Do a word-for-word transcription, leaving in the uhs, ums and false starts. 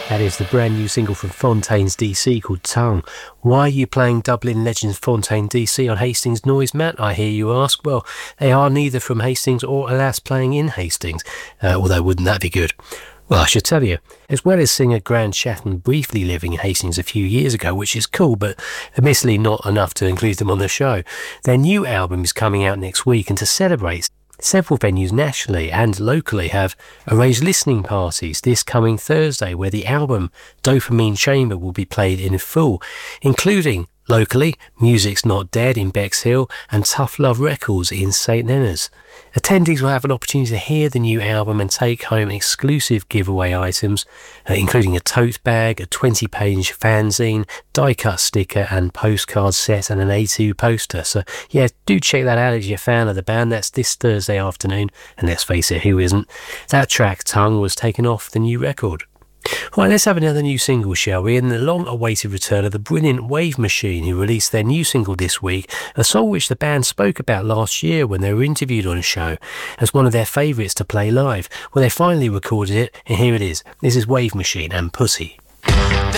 That is the brand new single from Fontaines D C called Tongue. Why are you playing Dublin legends Fontaine D C on Hastings Noise, Matt, I hear you ask? Well, they are neither from Hastings or, alas, playing in Hastings. Uh, although, wouldn't that be good? Well, I should tell you, as well as singer Grant Shatton briefly living in Hastings a few years ago, which is cool, but admittedly not enough to include them on the show, their new album is coming out next week, and to celebrate, several venues nationally and locally have arranged listening parties this coming Thursday where the album Dopamine Chamber will be played in full, including locally Music's Not Dead in Bexhill and Tough Love Records in St Leonard's. Attendees will have an opportunity to hear the new album and take home exclusive giveaway items, uh, including a tote bag, a twenty-page fanzine, die-cut sticker and postcard set and an A two poster. So yeah, do check that out if you're a fan of the band. That's this Thursday afternoon, and let's face it, who isn't? That track, Tongue, was taken off the new record. Right, let's have another new single, shall we? In the long-awaited return of the brilliant Wave Machine, who released their new single this week, a song which the band spoke about last year when they were interviewed on a show as one of their favourites to play live. Well, they finally recorded it, and here it is. This is Wave Machine and Pussy.